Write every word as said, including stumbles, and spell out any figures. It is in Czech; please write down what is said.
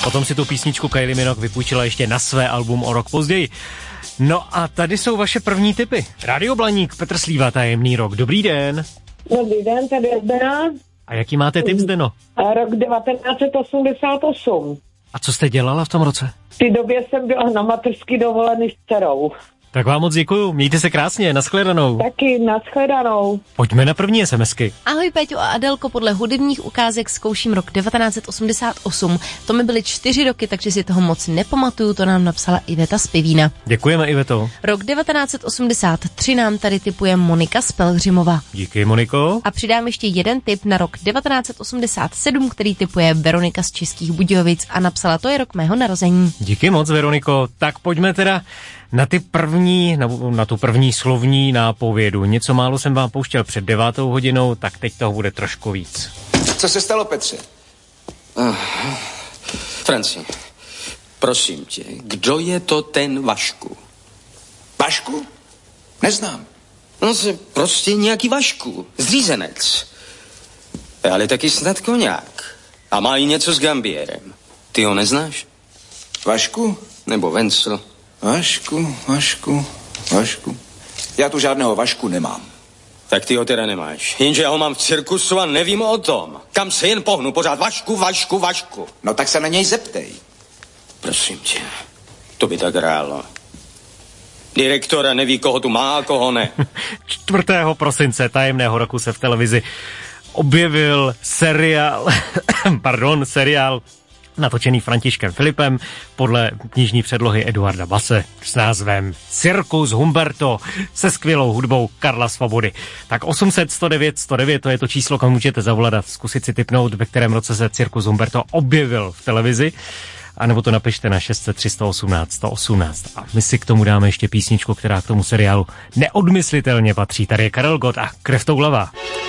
Potom si tu písničku Kylie Minogue vypůjčila ještě na své album o rok později. No a tady jsou vaše první tipy. Rádio Blaník, Petr Slíva, Tajemný rok. Dobrý den. Dobrý den, tady je Zdena. A jaký máte tip, Zdeno? Rok devatenáct set osmdesát osm. A co jste dělala v tom roce? V té době jsem byla na mateřský dovolený s dcerou. Tak vám moc děkuju, mějte se krásně, nashledanou. Taky, nashledanou. Pojďme na první SMSky. Ahoj Péťo a Adelko, podle hudebních ukázek zkouším rok devatenáct set osmdesát osm. To mi byly čtyři roky, takže si toho moc nepamatuju, to nám napsala Iveta z Pivína. Děkujeme, Iveto. Rok devatenáct set osmdesát tři nám tady tipuje Monika z Pelhřimova. Díky, Moniko. A přidám ještě jeden tip na rok devatenáct set osmdesát sedm, který tipuje Veronika z Českých Budějovic a napsala, to je rok mého narození. Díky moc, Veroniko. Tak pojďme teda na ty první, na, na tu první slovní nápovědu. Něco málo jsem vám pouštěl před devátou hodinou, tak teď toho bude trošku víc. Co se stalo, Petře? Uh, Franci, prosím tě, kdo je to ten Vašku? Vašku? Neznám. No, prostě nějaký Vašku, zřízenec. Ale taky snad koňák. A má i něco s Gambierem. Ty ho neznáš? Vašku? Nebo Vencel? Vašku, Vašku, Vašku. Já tu žádného Vašku nemám. Tak ty ho teda nemáš. Jenže já ho mám v cirkusu a nevím o tom. Kam se jen pohnu, pořád Vašku, Vašku, Vašku. No tak se na něj zeptej. Prosím tě, to by tak hrálo. Direktora neví, koho tu má a koho ne. čtvrtého prosince tajemného roku se v televizi objevil seriál, pardon, seriál natočený Františkem Filipem podle knižní předlohy Eduarda Base s názvem Cirkus Humberto se skvělou hudbou Karla Svobody. Tak osm set sto devět sto devět, to je to číslo, kam můžete zavolat a zkusit si tipnout, ve kterém roce se Cirkus Humberto objevil v televizi. A nebo to napište na šest set tři sto osmnáct sto osmnáct. A my si k tomu dáme ještě písničku, která k tomu seriálu neodmyslitelně patří. Tady je Karel Gott a Krev toulavá.